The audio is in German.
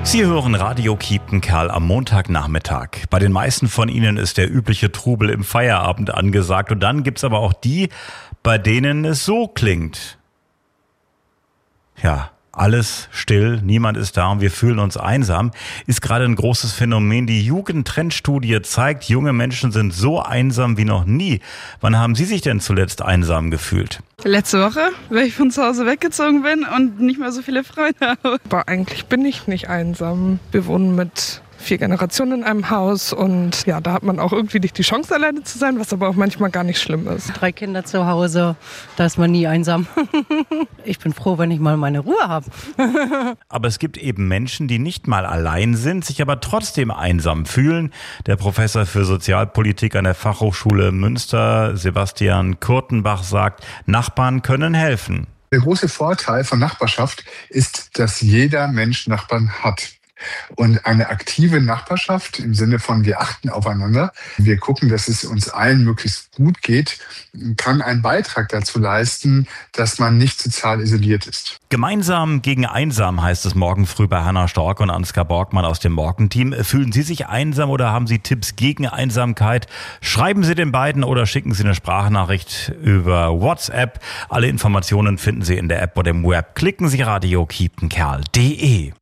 Sie hören Radio Kiepenkerl am Montagnachmittag. Bei den meisten von Ihnen ist der übliche Trubel im Feierabend angesagt. Und dann gibt's aber auch die, bei denen es so klingt. Ja, alles still, niemand ist da und wir fühlen uns einsam, ist gerade ein großes Phänomen. Die Jugendtrendstudie zeigt, junge Menschen sind so einsam wie noch nie. Wann haben Sie sich denn zuletzt einsam gefühlt? Letzte Woche, weil ich von zu Hause weggezogen bin und nicht mehr so viele Freunde habe. Aber eigentlich bin ich nicht einsam. Wir wohnen mit 4 Generationen in einem Haus und ja, da hat man auch irgendwie nicht die Chance, alleine zu sein, was aber auch manchmal gar nicht schlimm ist. 3 Kinder zu Hause, da ist man nie einsam. Ich bin froh, wenn ich mal meine Ruhe habe. Aber es gibt eben Menschen, die nicht mal allein sind, sich aber trotzdem einsam fühlen. Der Professor für Sozialpolitik an der Fachhochschule Münster, Sebastian Kurtenbach, sagt, Nachbarn können helfen. Der große Vorteil von Nachbarschaft ist, dass jeder Mensch Nachbarn hat. Und eine aktive Nachbarschaft im Sinne von wir achten aufeinander, wir gucken, dass es uns allen möglichst gut geht, kann einen Beitrag dazu leisten, dass man nicht sozial isoliert ist. Gemeinsam gegen einsam heißt es morgen früh bei Hanna Stork und Ansgar Borgmann aus dem Morgenteam. Fühlen Sie sich einsam oder haben Sie Tipps gegen Einsamkeit? Schreiben Sie den beiden oder schicken Sie eine Sprachnachricht über WhatsApp. Alle Informationen finden Sie in der App oder im Web. Klicken Sie radiokiepenkerl.de.